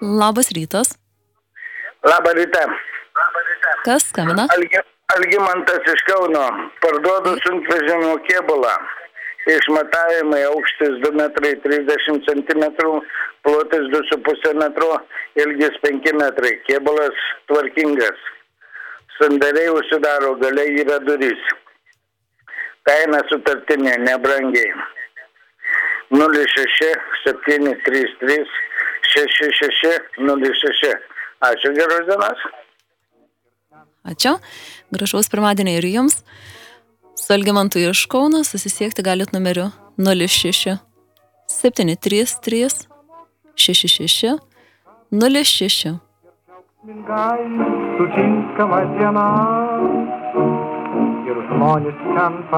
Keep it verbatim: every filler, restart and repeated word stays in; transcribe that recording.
Labas rytas. Labą rytą. Kas skambina? Algi, Algimantas iš Kauno. Parduodu sunkvežimio kėbulą. Išmatavimai aukštis du metrai trisdešimt centimetrų, plotis du su puse metro, ilgis penki metrai. Kėbulas tvarkingas. Sandariai užsidaro, galiai yra durys. Kaina sutartinė, nebrangiai. nulis šeši septyni trys trys šeši šeši nulis šeši. Ačiū, geros dienos. Ačiū. Gražaus pirmadienio ir jums. Su Algimantu iš Kauno susisiekti galit numeriu nulis šeši septyni trys trys šeši šeši nulis šeši. Sučinkama diena ir žmonės ten